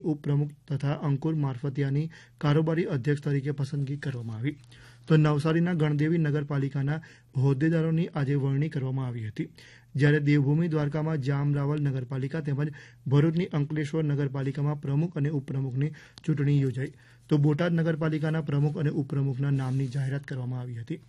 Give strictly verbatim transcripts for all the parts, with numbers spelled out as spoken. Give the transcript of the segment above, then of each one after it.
ઉપપ્રમુખ તથા અંકુર મારફતિયાની કારોબારી અધ્યક્ષ તરીકે પસંદગી કરવામાં આવી. તો નવસારીના ગણદેવી નગરપાલિકાના હોદ્દેદારોની આજે વરણી કરવામાં આવી હતી. જ્યારે દેવભૂમિ દ્વારકામાં જામ રાવલ નગરપાલિકા તેમજ ભરૂચની અંકલેશ્વર નગરપાલિકામાં પ્રમુખ અને ઉપપ્રમુખની ચૂંટણી યોજાઈ. તો બોટાદ નગરપાલિકાના પ્રમુખ અને ઉપપ્રમુખના નામની જાહેરાત કરવામાં આવી હતી.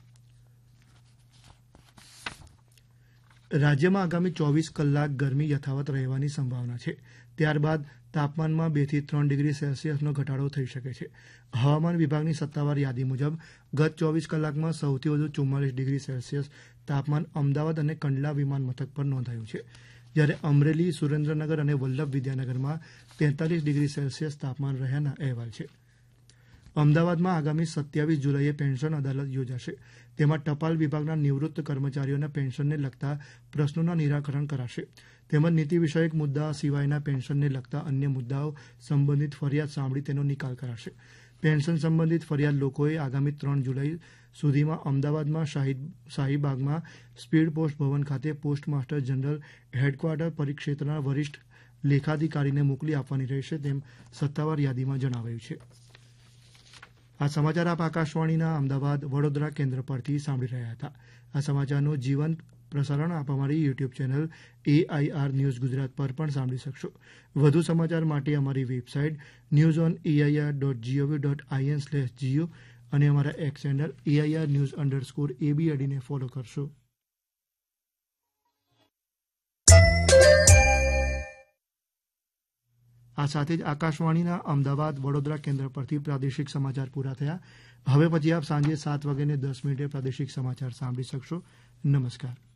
રાજ્યમાં આગામી ચોવીસ કલાક ગરમી યથાવત રહેવાની સંભાવના છે. ત્યારબાદ તાપમાનમાં બે થી ત્રણ ડિગ્રી સેલ્સિયસનો ઘટાડો થઈ શકે છે. હવામાન વિભાગની સત્તાવાર યાદી મુજબ ગત ચોવીસ કલાકમાં સૌથી વધુ ચુમ્માલીસ ડિગ્રી સેલ્સિયસ તાપમાન અમદાવાદ અને કંડલા વિમાન મથક પર નોંધાયું છે. જ્યારે અમરેલી, સુરેન્દ્રનગર અને વલ્લભ વિદ્યાનગરમાં તેતાલીસ ડિગ્રી સેલ્સિયસ તાપમાન રહ્યાના અહેવાલ છે. અમદાવાદમાં આગામી સત્યાવીસ જુલાઈએ પેન્શન અદાલત યોજાશે. તેમાં ટપાલ વિભાગના નિવૃત્ત કર્મચારીઓના પેન્શનને લગતા પ્રશ્નોના નિરાકરણ કરાશે. તેમજ નીતિ વિષયક મુદ્દા સિવાયના પેન્શનને લગતા અન્ય મુદ્દાઓ સંબંધિત ફરિયાદ સાંભળી તેનો નિકાલ કરાશે. પેન્શન સંબંધિત ફરિયાદ લોકોએ આગામી ત્રણ જુલાઈ સુધીમાં અમદાવાદમાં શાહીબાગમાં સ્પીડ પોસ્ટ ભવન ખાતે પોસ્ટ માસ્ટર જનરલ હેડક્વાર્ટર પરિક્ષેત્રના વરિષ્ઠ લેખાધિકારીને મોકલી આપવાની રહેશે તેમ સત્તાવાર યાદીમાં જણાવાયું છે. આ સમાચાર આપ આકાશવાણીના અમદાવાદ વડોદરા કેન્દ્ર પરથી સાંભળી રહ્યા હતા. આ સમાચારનું જીવંત પ્રસારણ આપ અમારી YouTube channel AIR news Gujarat પર પણ સાંભળી શકશો. વધુ સમાચાર માટે અમારી website news on AIR dot GOV dot IN slash Jio અને અમારા x handle AIR news underscore એબીએડીને follow કરશો. આ સાથે જ આકાશવાણીના અમદાવાદ વડોદરા કેન્દ્ર પરથી પ્રાદેશિક સમાચાર પૂરા થયા. હવે પછી આપ સાંજે સાત વાગ્યાને દસ મિનિટે પ્રાદેશિક સમાચાર સાંભળી શકશો. નમસ્કાર.